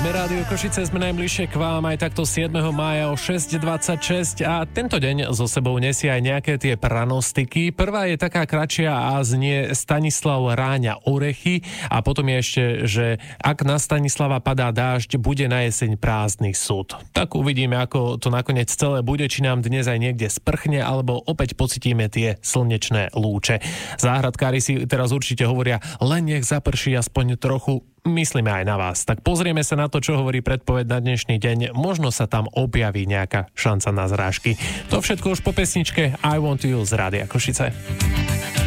Sme Rádio Košice, sme najbližšie k vám aj takto 7. mája o 6.26 a tento deň so sebou nesie aj nejaké tie pranostiky. Prvá je taká kratšia a znie Stanislav ráňa orechy a potom je ešte, že ak na Stanislava padá dážď, bude na jeseň prázdny súd. Tak uvidíme, ako to nakoniec celé bude, či nám dnes aj niekde sprchne, alebo opäť pocítime tie slnečné lúče. Záhradkári si teraz určite hovoria, len nech zaprší aspoň trochu. Myslíme aj na vás. Tak pozrieme sa na to, čo hovorí predpoveď na dnešný deň. Možno sa tam objaví nejaká šanca na zrážky. To všetko už po pesničke I Want You z Rádia Košice.